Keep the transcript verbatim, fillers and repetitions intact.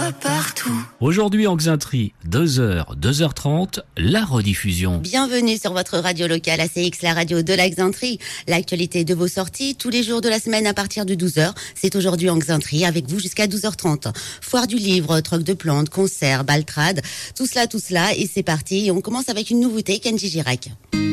vois partout. Aujourd'hui en Xainterie, deux heures, deux heures trente, la rediffusion. Bienvenue sur votre radio locale A C X, la radio de la Xainterie. L'actualité de vos sorties tous les jours de la semaine à partir de douze heures. C'est aujourd'hui en Xainterie avec vous jusqu'à douze heures trente. Foire du livre, troc de plantes, concerts, baltrades, tout cela, tout cela. Et c'est parti. On commence avec une nouveauté, Kenji Girac.